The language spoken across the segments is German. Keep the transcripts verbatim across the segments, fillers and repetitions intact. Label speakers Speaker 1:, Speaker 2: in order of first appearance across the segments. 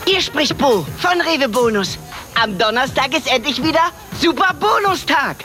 Speaker 1: Hier spricht Bo von Rewe Bonus. Am Donnerstag ist endlich wieder Super Bonustag.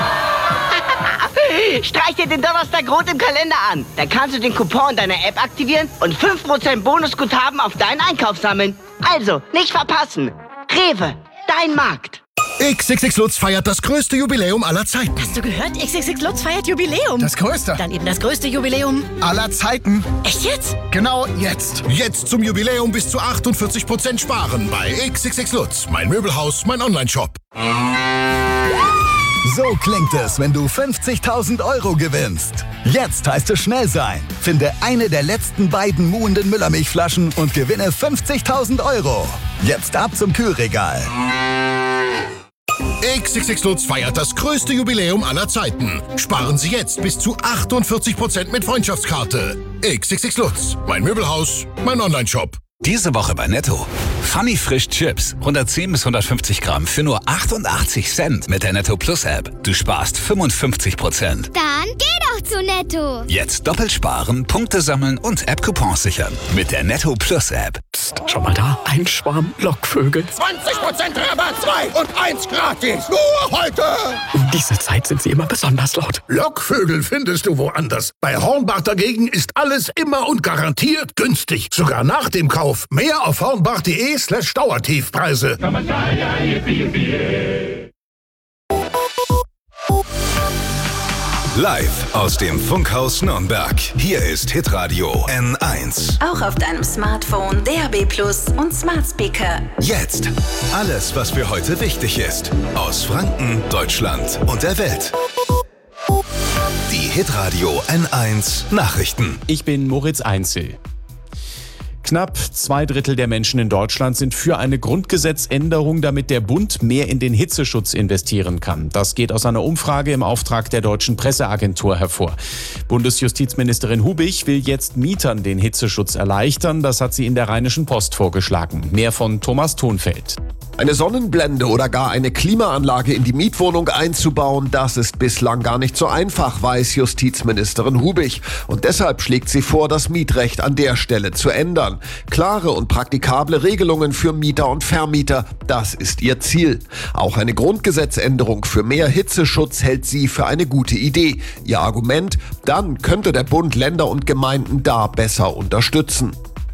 Speaker 1: Streich dir den Donnerstag rot im Kalender an. Dann kannst du den Coupon deiner App aktivieren und fünf Prozent Bonusguthaben auf deinen Einkauf sammeln. Also, nicht verpassen. Rewe, dein Markt.
Speaker 2: X X X Lutz feiert das größte Jubiläum aller Zeiten.
Speaker 3: Hast du gehört? X X X Lutz feiert Jubiläum.
Speaker 2: Das größte.
Speaker 3: Dann eben das größte Jubiläum
Speaker 2: aller Zeiten.
Speaker 3: Echt jetzt?
Speaker 2: Genau jetzt. Jetzt zum Jubiläum bis zu achtundvierzig Prozent sparen bei X X X Lutz. Mein Möbelhaus, mein Onlineshop.
Speaker 4: So klingt es, wenn du fünfzigtausend Euro gewinnst. Jetzt heißt es schnell sein. Finde eine der letzten beiden muhenden Müllermilchflaschen und gewinne fünfzigtausend Euro. Jetzt ab zum Kühlregal.
Speaker 2: X X X Lutz feiert das größte Jubiläum aller Zeiten. Sparen Sie jetzt bis zu achtundvierzig Prozent mit Freundschaftskarte. X X X Lutz. Mein Möbelhaus, mein Onlineshop.
Speaker 5: Diese Woche bei Netto. Funny Frisch Chips. hundertzehn bis hundertfünfzig Gramm für nur achtundachtzig Cent mit der Netto Plus App. Du sparst fünfundfünfzig Prozent.
Speaker 6: Dann geh doch zu Netto.
Speaker 5: Jetzt doppelt sparen, Punkte sammeln und App-Coupons sichern. Mit der Netto Plus App.
Speaker 7: Psst, schau mal da. Ein Schwarm Lockvögel.
Speaker 2: zwanzig Prozent Rabatt, zwei und eins gratis. Nur heute.
Speaker 7: Um diese Zeit sind sie immer besonders laut.
Speaker 8: Lockvögel findest du woanders. Bei Hornbach dagegen ist alles immer und garantiert günstig. Sogar nach dem Kauf. Mehr auf hornbach.de slash Dauertiefpreise.
Speaker 9: Live aus dem Funkhaus Nürnberg. Hier ist Hitradio N eins.
Speaker 10: Auch auf deinem Smartphone, D A B Plus und Smart Speaker.
Speaker 9: Jetzt alles, was für heute wichtig ist. Aus Franken, Deutschland und der Welt. Die Hitradio N eins Nachrichten.
Speaker 11: Ich bin Moritz Einzel. Knapp zwei Drittel der Menschen in Deutschland sind für eine Grundgesetzänderung, damit der Bund mehr in den Hitzeschutz investieren kann. Das geht aus einer Umfrage im Auftrag der Deutschen Presseagentur hervor. Bundesjustizministerin Hubich will jetzt Mietern den Hitzeschutz erleichtern. Das hat sie in der Rheinischen Post vorgeschlagen. Mehr von Thomas Thonfeld.
Speaker 12: Eine Sonnenblende oder gar eine Klimaanlage in die Mietwohnung einzubauen, das ist bislang gar nicht so einfach, weiß Justizministerin Hubich. Und deshalb schlägt sie vor, das Mietrecht an der Stelle zu ändern. Klare und praktikable Regelungen für Mieter und Vermieter, das ist ihr Ziel. Auch eine Grundgesetzänderung für mehr Hitzeschutz hält sie für eine gute Idee. Ihr Argument, dann könnte der Bund Länder und Gemeinden da besser unterstützen.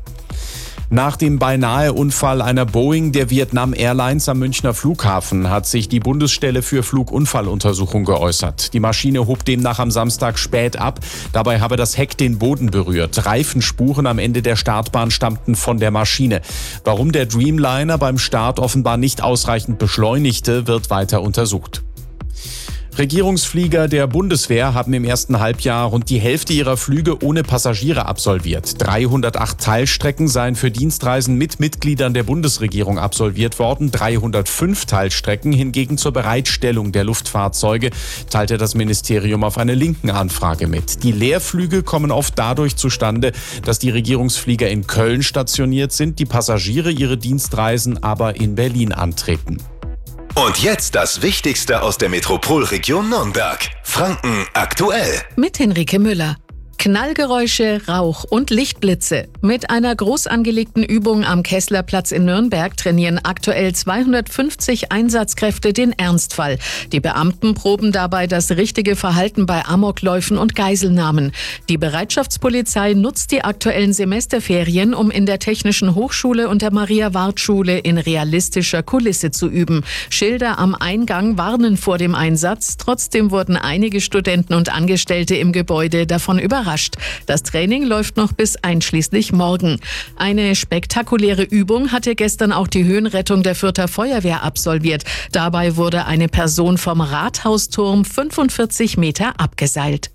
Speaker 11: Nach dem Beinahe-Unfall einer Boeing der Vietnam Airlines am Münchner Flughafen hat sich die Bundesstelle für Flugunfalluntersuchung geäußert. Die Maschine hob demnach am Samstag spät ab. Dabei habe das Heck den Boden berührt. Reifenspuren am Ende der Startbahn stammten von der Maschine. Warum der Dreamliner beim Start offenbar nicht ausreichend beschleunigte, wird weiter untersucht. Regierungsflieger der Bundeswehr haben im ersten Halbjahr rund die Hälfte ihrer Flüge ohne Passagiere absolviert. dreihundertacht Teilstrecken seien für Dienstreisen mit Mitgliedern der Bundesregierung absolviert worden. dreihundertfünf Teilstrecken hingegen zur Bereitstellung der Luftfahrzeuge, teilte das Ministerium auf eine linken Anfrage mit. Die Leerflüge kommen oft dadurch zustande, dass die Regierungsflieger in Köln stationiert sind, die Passagiere ihre Dienstreisen aber in Berlin antreten.
Speaker 9: Und jetzt das Wichtigste aus der Metropolregion Nürnberg. Franken aktuell.
Speaker 13: Mit Henrike Müller. Knallgeräusche, Rauch und Lichtblitze. Mit einer groß angelegten Übung am Kesslerplatz in Nürnberg trainieren aktuell zweihundertfünfzig Einsatzkräfte den Ernstfall. Die Beamten proben dabei das richtige Verhalten bei Amokläufen und Geiselnahmen. Die Bereitschaftspolizei nutzt die aktuellen Semesterferien, um in der Technischen Hochschule und der Maria-Ward-Schule in realistischer Kulisse zu üben. Schilder am Eingang warnen vor dem Einsatz. Trotzdem wurden einige Studenten und Angestellte im Gebäude davon überrascht. Das Training läuft noch bis einschließlich morgen. Eine spektakuläre Übung hatte gestern auch die Höhenrettung der Fürther Feuerwehr absolviert. Dabei wurde eine Person vom Rathausturm fünfundvierzig Meter abgeseilt.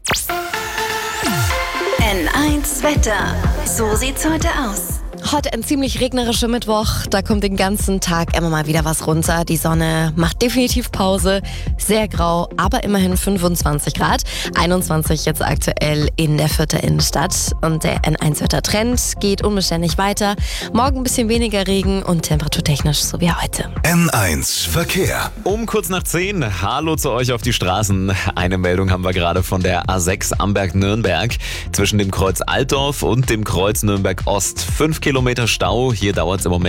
Speaker 10: N eins Wetter. So sieht's heute aus.
Speaker 14: Heute ein ziemlich regnerischer Mittwoch. Da kommt den ganzen Tag immer mal wieder was runter. Die Sonne macht definitiv Pause. Sehr grau, aber immerhin fünfundzwanzig Grad. einundzwanzig jetzt aktuell in der Fürther Innenstadt. Und der N eins Wettertrend geht unbeständig weiter. Morgen ein bisschen weniger Regen und temperaturtechnisch so wie heute.
Speaker 9: N eins Verkehr.
Speaker 15: Um kurz nach zehn. Hallo zu euch auf die Straßen. Eine Meldung haben wir gerade von der A sechs Amberg-Nürnberg. Zwischen dem Kreuz Altdorf und dem Kreuz Nürnberg Ost. Fünf Kilometer Stau. Hier dauert es im Moment